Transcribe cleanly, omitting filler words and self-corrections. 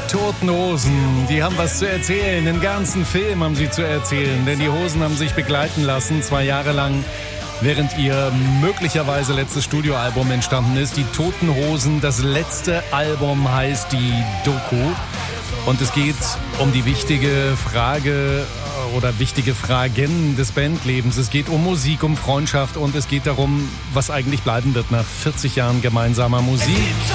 Toten Hosen, die haben was zu erzählen. Den ganzen Film haben sie zu erzählen. Denn die Hosen haben sich begleiten lassen, 2 Jahre lang, während ihr möglicherweise letztes Studioalbum entstanden ist. Die Toten Hosen, das letzte Album heißt die Doku. Und es geht um die wichtige Frage oder wichtige Fragen des Bandlebens. Es geht um Musik, um Freundschaft und es geht darum, was eigentlich bleiben wird nach 40 Jahren gemeinsamer Musik.